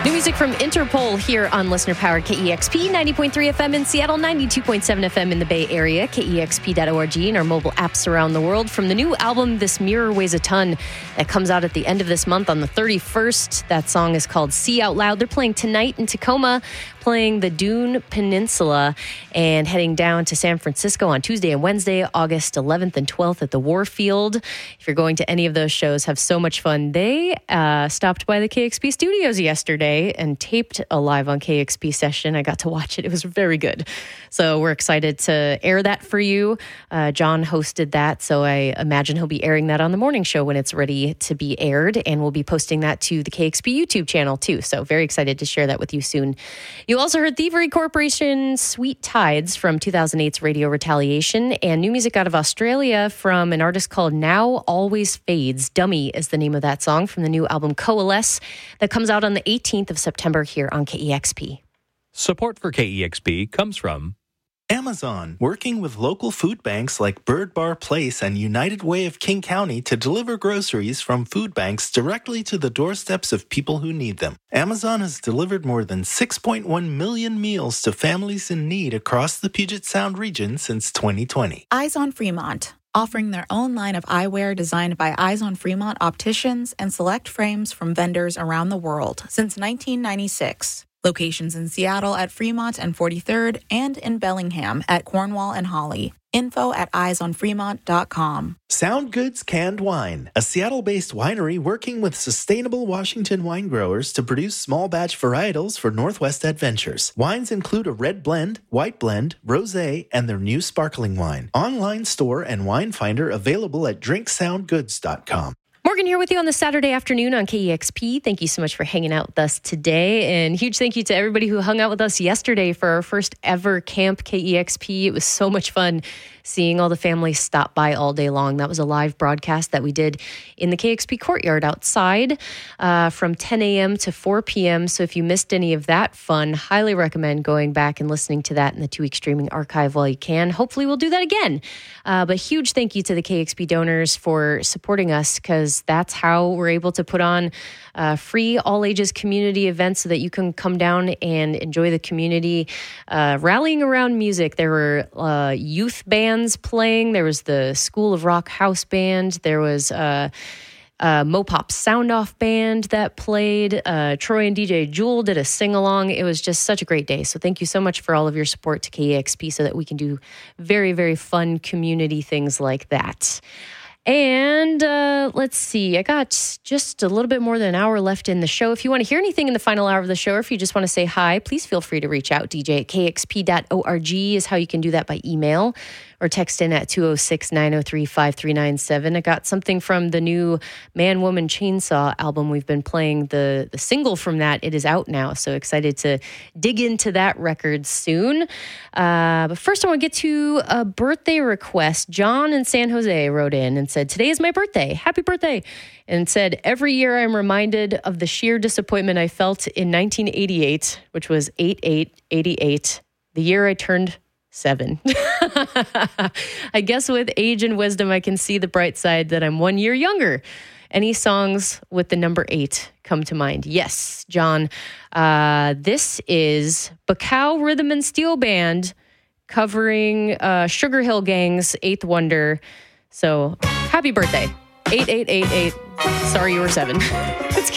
New music from Interpol here on Listener Power KEXP 90.3 FM in Seattle, 92.7 FM in the Bay Area, KEXP.org, and our mobile apps around the world. From the new album, This Mirror Weighs a Ton, that comes out at the end of this month on the 31st. That song is called See Out Loud. They're playing tonight in Tacoma, playing the Dune Peninsula, and heading down to San Francisco on Tuesday and Wednesday, August 11th and 12th at the Warfield. If you're going to any of those shows, have so much fun. They stopped by the KXP studios yesterday and taped a live on KXP session. I got to watch it. It was very good. So we're excited to air that for you. John hosted that, so I imagine he'll be airing that on the morning show when it's ready to be aired, and we'll be posting that to the KXP YouTube channel too. So very excited to share that with you soon. You also heard Thievery Corporation's Sweet Tides from 2008's Radio Retaliation, and new music out of Australia from an artist called Now Always Fades. Dummy is the name of that song from the new album Coalesce that comes out on the 18th of September here on KEXP. Support for KEXP comes from Amazon, working with local food banks like Bird Bar Place and United Way of King County to deliver groceries from food banks directly to the doorsteps of people who need them. Amazon has delivered more than 6.1 million meals to families in need across the Puget Sound region since 2020. Eyes on Fremont, offering their own line of eyewear designed by Eyes on Fremont opticians and select frames from vendors around the world since 1996. Locations in Seattle at Fremont and 43rd and in Bellingham at Cornwall and Holly. Info at eyesonfremont.com. Sound Goods Canned Wine, a Seattle-based winery working with sustainable Washington wine growers to produce small batch varietals for Northwest Adventures. Wines include a red blend, white blend, rosé, and their new sparkling wine. Online store and wine finder available at drinksoundgoods.com. Morgan here with you on the Saturday afternoon on KEXP. Thank you so much for hanging out with us today. And huge thank you to everybody who hung out with us yesterday for our first ever Camp KEXP. It was so much fun seeing all the families stop by all day long. That was a live broadcast that we did in the KXP courtyard outside from 10 a.m. to 4 p.m. So if you missed any of that fun, highly recommend going back and listening to that in the 2-week streaming archive while you can. Hopefully we'll do that again. But huge thank you to the KXP donors for supporting us, because that's how we're able to put on free all-ages community events so that you can come down and enjoy the community, rallying around music. There were youth bands playing. There was the School of Rock House Band. There was Mopop Sound Off Band that played. Troy and DJ Jewel did a sing-along. It was just such a great day. So thank you so much for all of your support to KEXP so that we can do very, very fun community things like that. And let's see, I got just a little bit more than an hour left in the show. If you want to hear anything in the final hour of the show, or if you just want to say hi, please feel free to reach out. DJ at kxp.org is how you can do that by email, or text in at 206-903-5397. I got something from the new Man Woman Chainsaw album. We've been playing the single from that. It is out now, so excited to dig into that record soon. But first I want to get to a birthday request. John in San Jose wrote in and said, "Today is my birthday. Happy birthday." And said, "Every year I'm reminded of the sheer disappointment I felt in 1988, which was 8/8/88, the year I turned 7. I guess with age and wisdom, I can see the bright side that I'm 1 year younger. Any songs with the number 8 come to mind?" Yes, John. This is Bacow Rhythm and Steel Band covering Sugar Hill Gang's 8th Wonder. So happy birthday. 8/8/88. Sorry you were 7.